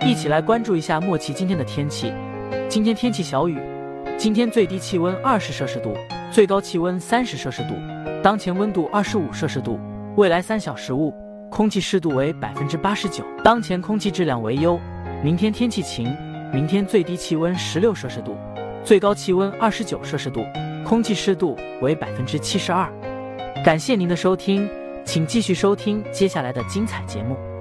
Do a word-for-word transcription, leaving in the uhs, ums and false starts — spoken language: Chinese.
一起来关注一下莫奇今天的天气。今天天气小雨，今天最低气温二十摄氏度，最高气温三十摄氏度，当前温度二十五摄氏度，未来三小时雾，空气湿度为百分之八十九，当前空气质量为优。明天天气晴，明天最低气温十六摄氏度，最高气温二十九摄氏度，空气湿度为百分之七十二。感谢您的收听，请继续收听接下来的精彩节目。